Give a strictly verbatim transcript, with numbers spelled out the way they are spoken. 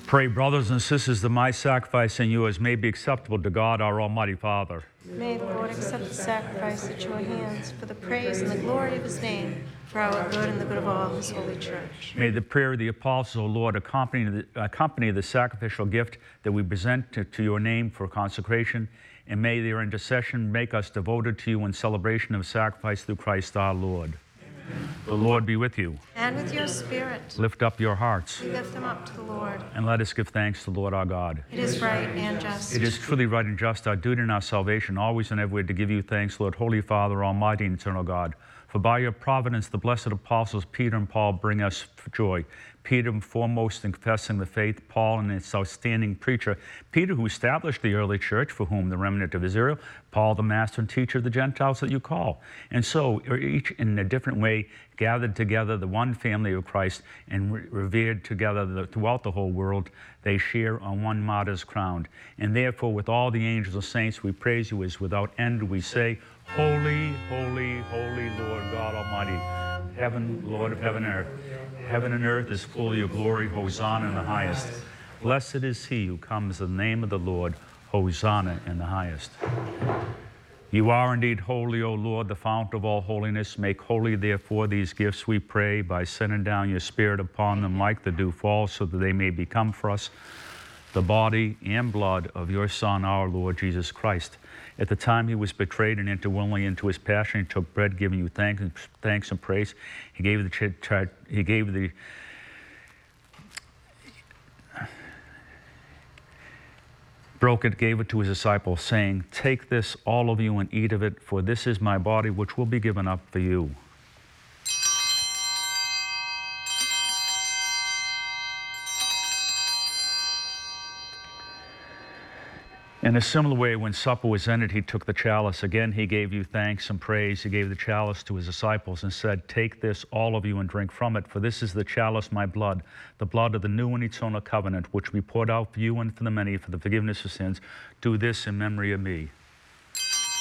Pray, brothers and sisters, that my sacrifice and yours may be acceptable to God, our Almighty Father. May the Lord accept the sacrifice at your hands for the praise and the glory of his name, for our good and the good of all his holy church. May the prayer of the apostles, O Lord, accompany the, accompany the sacrificial gift that we present to, to your name for consecration, and may their intercession make us devoted to you in celebration of sacrifice through Christ our Lord. Amen. The Lord be with you. And with your spirit. Lift up your hearts. We lift them up to the Lord. And let us give thanks to the Lord our God. It is right and just. It is truly right and just, our duty and our salvation, always and everywhere to give you thanks, Lord, Holy Father, Almighty and eternal God. For by your providence, the blessed apostles Peter and Paul bring us joy. Peter foremost in confessing the faith, Paul an outstanding preacher, Peter who established the early church, for whom the remnant of Israel, Paul the master and teacher of the Gentiles that you call. And so each in a different way gathered together, the one family of Christ, and re revered together the, throughout the whole world, they share on one martyr's crown. And therefore with all the angels and saints we praise you as without end we say, Holy, holy, holy Lord God Almighty, heaven, Lord of heaven and earth. Heaven and earth is full of your glory. Hosanna in the highest. Blessed is he who comes in the name of the Lord. Hosanna in the highest. You are indeed holy, O Lord, the fount of all holiness. Make holy, therefore, these gifts, we pray, by sending down your Spirit upon them like the dew falls, so that they may become for us the body and blood of your Son, our Lord Jesus Christ. At the time he was betrayed and entered willingly into his passion, he took bread, giving you thanks and, thanks and praise. He gave the he gave the broke it, gave it to his disciples, saying, "Take this, all of you, and eat of it, for this is my body, which will be given up for you." In a similar way, when supper was ended, he took the chalice. Again, he gave you thanks and praise. He gave the chalice to his disciples and said, "Take this, all of you, and drink from it, for this is the chalice, my blood, the blood of the new and eternal covenant, which we poured out for you and for the many for the forgiveness of sins. Do this in memory of me."